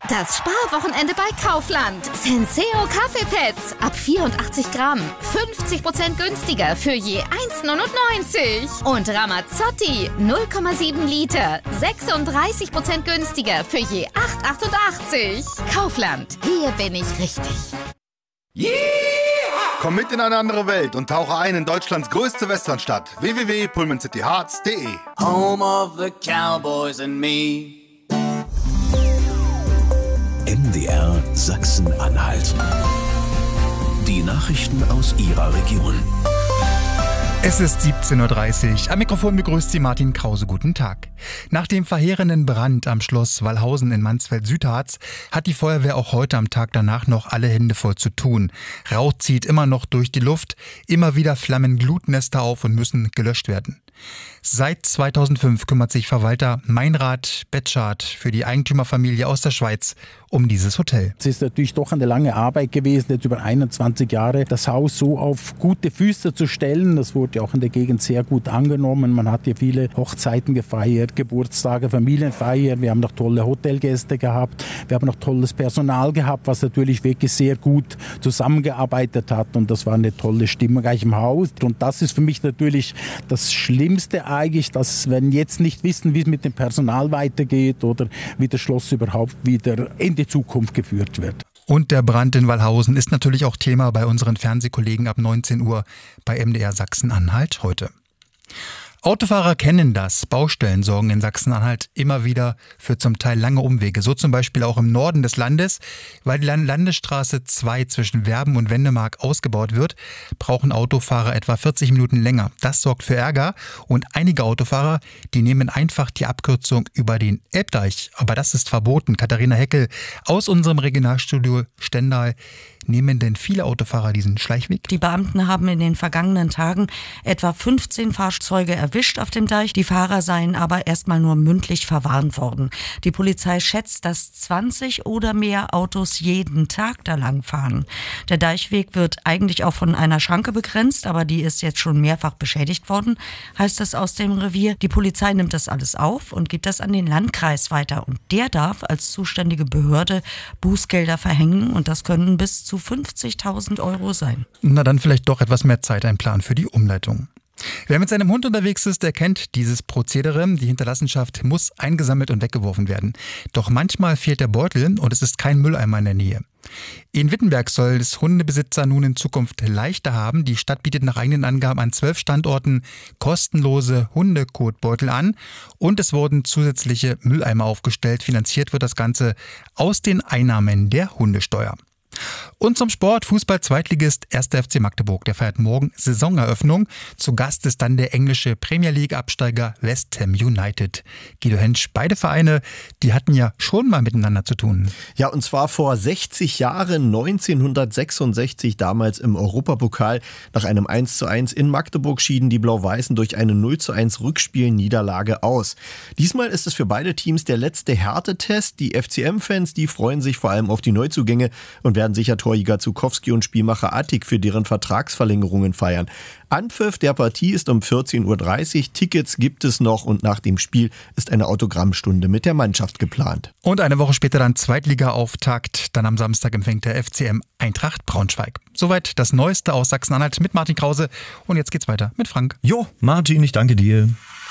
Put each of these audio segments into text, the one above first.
Das Sparwochenende bei Kaufland. Senseo Kaffeepads ab 84 Gramm. 50% günstiger für je 1,99. Und Ramazzotti 0,7 Liter. 36% günstiger für je 8,88. Kaufland. Hier bin ich richtig. Yeah! Komm mit in eine andere Welt und tauche ein in Deutschlands größte Westernstadt. www.pullmancityhearts.de. Home of the Cowboys and me. MDR Sachsen-Anhalt. Die Nachrichten aus Ihrer Region. Es ist 17:30 Uhr. Am Mikrofon begrüßt Sie Martin Krause. Guten Tag. Nach dem verheerenden Brand am Schloss Wallhausen in Mansfeld-Südharz hat die Feuerwehr auch heute am Tag danach noch alle Hände voll zu tun. Rauch zieht immer noch durch die Luft, immer wieder flammen Glutnester auf und müssen gelöscht werden. Seit 2005 kümmert sich Verwalter Meinrad Betschart für die Eigentümerfamilie aus der Schweiz um dieses Hotel. Es ist natürlich doch eine lange Arbeit gewesen, jetzt über 21 Jahre, das Haus so auf gute Füße zu stellen. Das wurde ja auch in der Gegend sehr gut angenommen. Man hat hier viele Hochzeiten gefeiert, Geburtstage, Familienfeiern. Wir haben noch tolle Hotelgäste gehabt. Wir haben noch tolles Personal gehabt, was natürlich wirklich sehr gut zusammengearbeitet hat. Und das war eine tolle Stimmung eigentlich im Haus. Und das ist für mich natürlich das Schlimmste eigentlich, dass wenn jetzt nicht wissen, wie es mit dem Personal weitergeht oder wie das Schloss überhaupt wieder in die Zukunft geführt wird. Und der Brand in Wallhausen ist natürlich auch Thema bei unseren Fernsehkollegen ab 19 Uhr bei MDR Sachsen-Anhalt heute. Autofahrer kennen das. Baustellen sorgen in Sachsen-Anhalt immer wieder für zum Teil lange Umwege. So zum Beispiel auch im Norden des Landes. Weil die Landesstraße 2 zwischen Werben und Wendemark ausgebaut wird, brauchen Autofahrer etwa 40 Minuten länger. Das sorgt für Ärger und einige Autofahrer, die nehmen einfach die Abkürzung über den Elbdeich. Aber das ist verboten. Katharina Heckel aus unserem Regionalstudio Stendal. Nehmen denn viele Autofahrer diesen Schleichweg? Die Beamten haben in den vergangenen Tagen etwa 15 Fahrzeuge erwischt auf dem Deich. Die Fahrer seien aber erstmal nur mündlich verwarnt worden. Die Polizei schätzt, dass 20 oder mehr Autos jeden Tag da lang fahren. Der Deichweg wird eigentlich auch von einer Schranke begrenzt, aber die ist jetzt schon mehrfach beschädigt worden, heißt es aus dem Revier. Die Polizei nimmt das alles auf und gibt das an den Landkreis weiter. Und der darf als zuständige Behörde Bußgelder verhängen und das können bis zu 50.000 Euro sein. Na dann vielleicht doch etwas mehr Zeit einplanen für die Umleitung. Wer mit seinem Hund unterwegs ist, der kennt dieses Prozedere. Die Hinterlassenschaft muss eingesammelt und weggeworfen werden. Doch manchmal fehlt der Beutel und es ist kein Mülleimer in der Nähe. In Wittenberg soll es Hundebesitzer nun in Zukunft leichter haben. Die Stadt bietet nach eigenen Angaben an 12 Standorten kostenlose Hundekotbeutel an und es wurden zusätzliche Mülleimer aufgestellt. Finanziert wird das Ganze aus den Einnahmen der Hundesteuer. Und zum Sport, Fußball-Zweitligist 1. FC Magdeburg, der feiert morgen Saisoneröffnung. Zu Gast ist dann der englische Premier League-Absteiger West Ham United. Guido Hentsch, beide Vereine, die hatten ja schon mal miteinander zu tun. Ja, und zwar vor 60 Jahren, 1966, damals im Europapokal. Nach einem 1:1 in Magdeburg schieden die Blau-Weißen durch eine 0:1 Rückspielniederlage aus. Diesmal ist es für beide Teams der letzte Härtetest. Die FCM-Fans, die freuen sich vor allem auf die Neuzugänge und werden sicher Torjäger Zukowski und Spielmacher Attik für deren Vertragsverlängerungen feiern. Anpfiff der Partie ist um 14:30 Uhr. Tickets gibt es noch und nach dem Spiel ist eine Autogrammstunde mit der Mannschaft geplant. Und eine Woche später dann Zweitliga-Auftakt. Dann am Samstag empfängt der FCM Eintracht Braunschweig. Soweit das Neueste aus Sachsen-Anhalt mit Martin Krause. Und jetzt geht's weiter mit Frank. Jo, Martin, ich danke dir.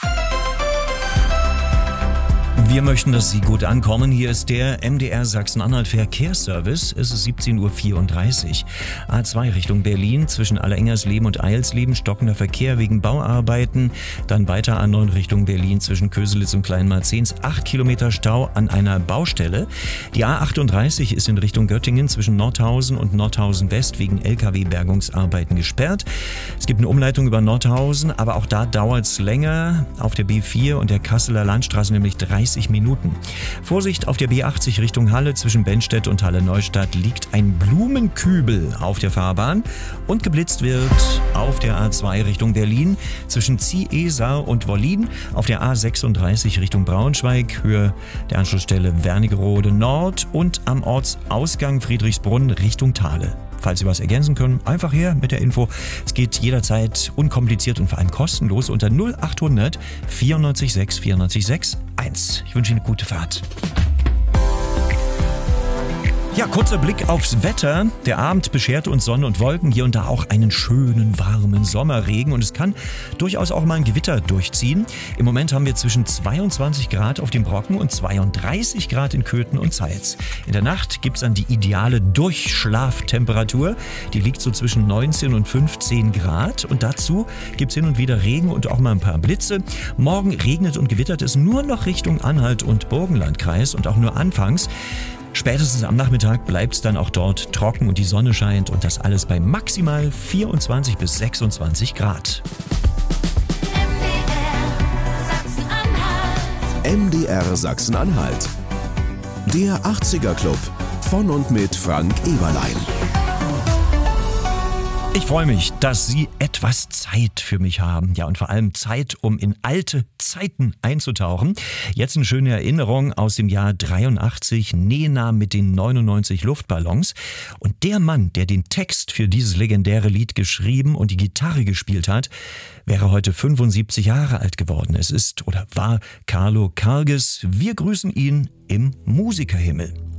Wir möchten, dass Sie gut ankommen. Hier ist der MDR Sachsen-Anhalt Verkehrsservice. Es ist 17:34 Uhr. A2 Richtung Berlin zwischen Allerengersleben und Eilsleben stockender Verkehr wegen Bauarbeiten. Dann weiter A9 Richtung Berlin zwischen Köselitz und Kleinmarzens. 8 Kilometer Stau an einer Baustelle. Die A38 ist in Richtung Göttingen zwischen Nordhausen und Nordhausen West wegen LKW-Bergungsarbeiten gesperrt. Es gibt eine Umleitung über Nordhausen, aber auch da dauert es länger. Auf der B4 und der Kasseler Landstraße nämlich 30 Minuten. Vorsicht, auf der B80 Richtung Halle zwischen Bennstedt und Halle-Neustadt liegt ein Blumenkübel auf der Fahrbahn und geblitzt wird auf der A2 Richtung Berlin zwischen Ziehesar und Wollin, auf der A36 Richtung Braunschweig, Höhe der Anschlussstelle Wernigerode Nord und am Ortsausgang Friedrichsbrunn Richtung Thale. Falls Sie was ergänzen können, einfach her mit der Info. Es geht jederzeit unkompliziert und vor allem kostenlos unter 0800 94 6 94 6 1. Ich wünsche Ihnen eine gute Fahrt. Ja, kurzer Blick aufs Wetter. Der Abend beschert uns Sonne und Wolken, hier und da auch einen schönen, warmen Sommerregen und es kann durchaus auch mal ein Gewitter durchziehen. Im Moment haben wir zwischen 22 Grad auf dem Brocken und 32 Grad in Köthen und Zeitz. In der Nacht gibt's dann die ideale Durchschlaftemperatur. Die liegt so zwischen 19 und 15 Grad und dazu gibt's hin und wieder Regen und auch mal ein paar Blitze. Morgen regnet und gewittert es nur noch Richtung Anhalt und Burgenlandkreis und auch nur anfangs. Spätestens am Nachmittag bleibt es dann auch dort trocken und die Sonne scheint und das alles bei maximal 24 bis 26 Grad. MDR Sachsen-Anhalt. Der 80er Club von und mit Frank Eberlein. Ich freue mich, dass Sie etwas Zeit für mich haben. Ja, und vor allem Zeit, um in alte Zeiten einzutauchen. Jetzt eine schöne Erinnerung aus dem Jahr 83, Nena mit den 99 Luftballons. Und der Mann, der den Text für dieses legendäre Lied geschrieben und die Gitarre gespielt hat, wäre heute 75 Jahre alt geworden. Es ist oder war Carlo Karges. Wir grüßen ihn im Musikerhimmel.